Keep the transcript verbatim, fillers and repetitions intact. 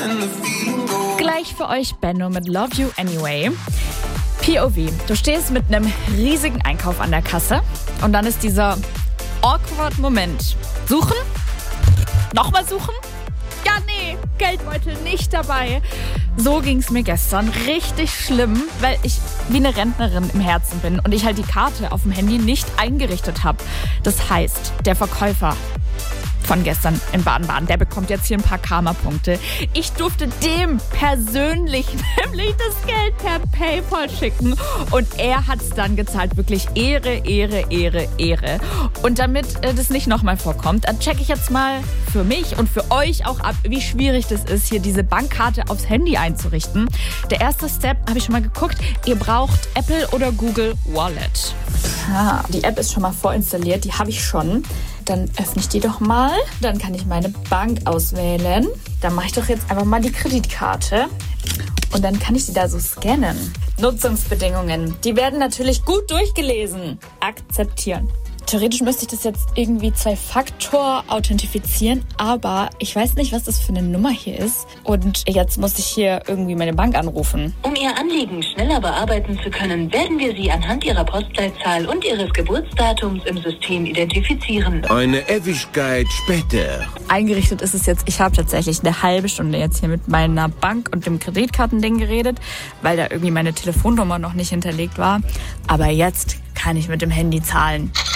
Gleich für euch Benno mit Love You Anyway. P O V, du stehst mit einem riesigen Einkauf an der Kasse und dann ist dieser awkward Moment. Suchen? Nochmal suchen? Ja, nee, Geldbeutel nicht dabei. So ging's mir gestern. Richtig schlimm, weil ich wie eine Rentnerin im Herzen bin und ich halt die Karte auf dem Handy nicht eingerichtet habe. Das heißt, der Verkäufer von gestern in Baden-Baden, der bekommt jetzt hier ein paar Karma-Punkte. Ich durfte dem persönlich nämlich das Geld per PayPal schicken und er hat es dann gezahlt. Wirklich Ehre, Ehre, Ehre, Ehre. Und damit äh, das nicht nochmal vorkommt, dann checke ich jetzt mal für mich und für euch auch ab, wie schwierig das ist, hier diese Bankkarte aufs Handy einzurichten. Der erste Step, habe ich schon mal geguckt, ihr braucht Apple oder Google Wallet. Ah, die App ist schon mal vorinstalliert, die habe ich schon. Dann öffne ich die doch mal. Dann kann ich meine Bank auswählen. Dann mache ich doch jetzt einfach mal die Kreditkarte. Und dann kann ich die da so scannen. Nutzungsbedingungen. Die werden natürlich gut durchgelesen. Akzeptieren. Theoretisch müsste ich das jetzt irgendwie Zwei-Faktor authentifizieren, aber ich weiß nicht, was das für eine Nummer hier ist. Und jetzt muss ich hier irgendwie meine Bank anrufen. Um Ihr Anliegen schneller bearbeiten zu können, werden wir Sie anhand Ihrer Postleitzahl und Ihres Geburtsdatums im System identifizieren. Eine Ewigkeit später. Eingerichtet ist es jetzt, ich habe tatsächlich eine halbe Stunde jetzt hier mit meiner Bank und dem Kreditkartending geredet, weil da irgendwie meine Telefonnummer noch nicht hinterlegt war. Aber jetzt kann ich mit dem Handy zahlen.